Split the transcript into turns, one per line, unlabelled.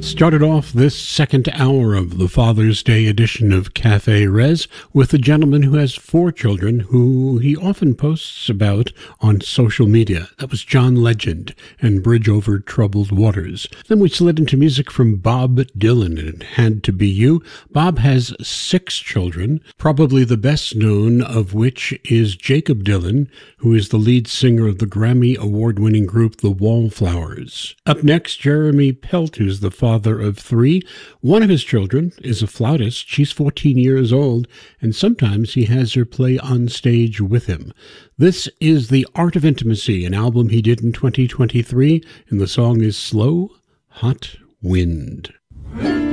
Started off this second hour of the Father's Day edition of Cafe Res with a gentleman who has 4 children who he often posts about on social media. That was John Legend and Bridge Over Troubled Waters. Then we slid into music from Bob Dylan, and It Had to Be You. Bob has 6 children, probably the best known of which is Jacob Dylan, who is the lead singer of the Grammy award-winning group The Wallflowers. Up next, Jeremy Pelt, who's the father of 3. One of his children is a flautist. She's 14 years old, and sometimes he has her play on stage with him. This is The Art of Intimacy, an album he did in 2023, and the song is Slow, Hot Wind.